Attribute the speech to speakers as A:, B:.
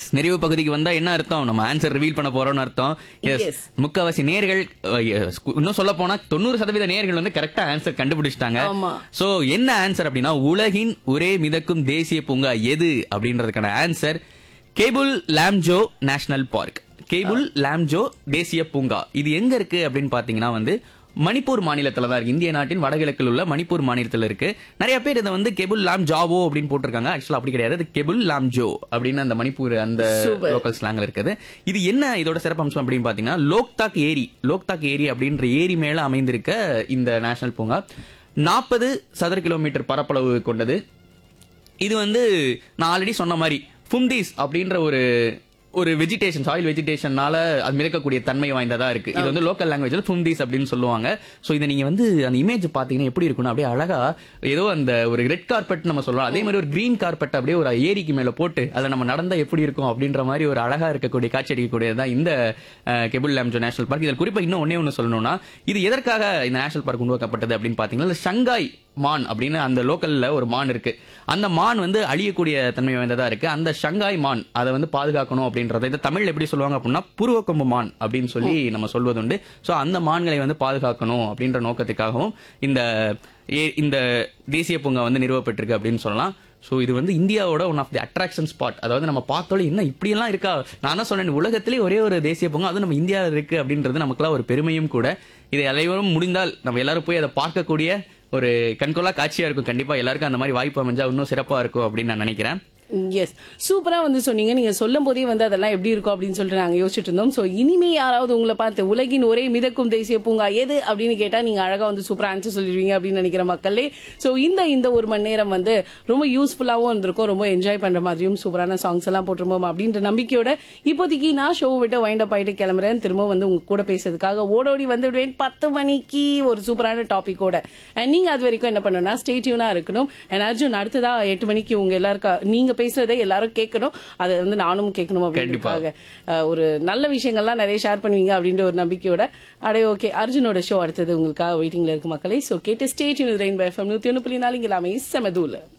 A: நிறைவு பகுதிக்கு வந்தா என்ன அர்த்தம், நம்ம ஆன்சர் ரிவீல் பண்ண போறோம்னு அர்த்தம்.
B: Yes.
A: முக்காவாசி நேர்கள், இன்னும் சொல்ல போனா 90% நேர்கள் வந்து கரெக்டா ஆன்சர் கண்டுபிடிச்சிட்டாங்க.
B: ஆமா.
A: சோ என்ன ஆன்சர் அப்படின்னா, உலகின் ஒரே மிதக்கும் தேசிய பூங்கா எது அப்படின்றதுக்கான answer cable Lamjao national park. Cable Lamjao தேசிய பூங்கா இது எங்க இருக்கு அப்படின்னு பாத்தீங்கன்னா வந்து மணிப்பூர் மாநிலத்துல தான் இருக்கு. இந்திய நாட்டின் வடகிழக்கில் உள்ள மணிப்பூர் மாநிலத்தில் இருக்கு. நிறைய பேர் இதை வந்து கெபுல் லாம் ஜாவோ அப்படின்னு போட்டிருக்காங்க. ஆக்சுவலா அப்படி கிடையாது, இது கெபுல் லாம் ஜோ அப்படின்னு அந்த மணிப்பூர் அந்த லோக்கல் ஸ்லாங்ல இருக்குது. இது என்ன இதோட சிறப்பம்சம் அப்படின்னு பாத்தீங்கன்னா, லோக்தாக் ஏரி அப்படின்ற ஏரி மேல அமைந்திருக்க இந்த நேஷனல் பூங்கா 40 சதுர கிலோமீட்டர் பரப்பளவு கொண்டது. இது வந்து நான் ஆல்ரெடி சொன்ன மாதிரி ஃபும்தீஸ் அப்படின்ற ஒரு வெஜிடேஷன், சாயில் வெஜிடேஷனால அது மிதக்கக்கூடிய தன்மை வாய்ந்ததா இருக்கு. இது வந்து லோக்கல் லாங்குவேஜ்ல ஃபும்தீஸ் அப்படின்னு சொல்லுவாங்க. சோ இதை நீங்க வந்து அந்த இமேஜ் பாத்தீங்கன்னா எப்படி இருக்கும்னா, அப்படியே அழகா ஏதோ அந்த ஒரு ரெட் கார்பெட் நம்ம சொல்லலாம், அதே மாதிரி ஒரு கிரீன் கார்பெட் அப்படியே ஒரு ஏரிக்கு மேல போட்டு அதை நம்ம நடந்தா எப்படி இருக்கும் அப்படின்ற மாதிரி ஒரு அழகா இருக்கக்கூடிய காட்சி அடிக்கக்கூடியதான் இந்த கெபுல் லாம்ஜோ நேஷனல் பார்க். இதில் குறிப்பா இன்னும் ஒன்னே ஒன்னு சொல்லணும்னா, இது எதற்காக இந்த நேஷனல் பார்க் உருவாக்கப்பட்டது அப்படின்னு பாத்தீங்கன்னா, ஷங்காய் மான் அப்படின்னு அந்த லோக்கல்ல ஒரு மான் இருக்கு. அந்த மான் வந்து அழியக்கூடிய தன்மை வாய்ந்ததா இருக்கு. அந்த ஷங்காய் மான் அதை வந்து பாதுகாக்கணும் அப்படின்றத இதை தமிழ்ல எப்படி சொல்லுவாங்க அப்படின்னா, புருவக்கொம்பு மான் அப்படின்னு சொல்லி நம்ம சொல்வதுண்டு. சோ அந்த மான்களை வந்து பாதுகாக்கணும் அப்படின்ற நோக்கத்துக்காகவும் இந்த தேசிய பூங்கா வந்து நிறுவப்பட்டிருக்கு அப்படின்னு சொல்லலாம். சோ இது வந்து இந்தியாவோட one of the attraction spot. அதாவது நம்ம பார்த்தோம் என்ன இப்படி எல்லாம் இருக்கா, நான் தான் சொன்னேன் உலகத்திலே ஒரே ஒரு தேசிய பூங்கா அது நம்ம இந்தியாவில் இருக்கு அப்படின்றது நமக்குலாம் ஒரு பெருமையும் கூட. இதை அனைவரும் முடிந்தால் நம்ம எல்லாரும் போய் அதை பார்க்கக்கூடிய ஒரு கண்கொள்ளா காட்சியா இருக்கும். கண்டிப்பா எல்லாருக்கும் அந்த மாதிரி வாய்ப்பு அமைஞ்சா இன்னும் சிறப்பா இருக்கும் அப்படின்னு நான் நினைக்கிறேன்.
B: எஸ், சூப்பரா வந்து சொன்னீங்க. நீங்க சொல்லும் போதே வந்து அதெல்லாம் எப்படி இருக்கும் அப்படின்னு சொல்லிட்டு நாங்க யோசிச்சுட்டு இருந்தோம். சோ இனிமே யாராவது உங்களை பார்த்து உலகின் ஒரே மிதக்கும் தேசிய பூங்கா எது அப்படின்னு கேட்டா நீங்க அழகா வந்து சூப்பரா ஆன்சர் சொல்லிடுவீங்க அப்படின்னு நினைக்கிற மக்களே. சோ இந்த ஒரு மணி நேரம் வந்து ரொம்ப யூஸ்ஃபுல்லாவும் இருந்திருக்கும், ரொம்ப என்ஜாய் பண்ற மாதிரியும் சூப்பரான சாங்ஸ் எல்லாம் போட்டுருவோம் அப்படின்ற நம்பிக்கையோட இப்போதைக்கு நான் ஷோ விட்டு வைண்ட் அப் ஆயிட்டு கிளம்புறேன். திரும்ப வந்து உங்க கூட பேசுறதுக்காக ஓடோடி வந்துடுவேன் 10 மணிக்கு ஒரு சூப்பரான டாபிக்கோட. நீங்க அது வரைக்கும் என்ன பண்ணணும்னா ஸ்டே டியூனா இருக்கணும். அர்ஜுன் அடுத்ததா 8 மணிக்கு உங்க எல்லாருக்கும் நீங்க பேசுறதை எல்லாரும் கேட்கணும், அதை வந்து நானும் கேட்கணும் அப்படின்றதுக்காக ஒரு நல்ல விஷயங்கள்லாம் நிறைய ஷேர் பண்ணுவீங்க அப்படின்ற ஒரு நம்பிக்கையோட ஓகே, அர்ஜுனோட ஷோ அடுத்தது உங்களுக்காக வெயிட்டிங்ல இருக்கு மக்களே. சோ கேட்டு ஸ்டே டியூன் ரெயின்போ எஃப்எம் 101.4 இங்க எல்லாமே செமதூல.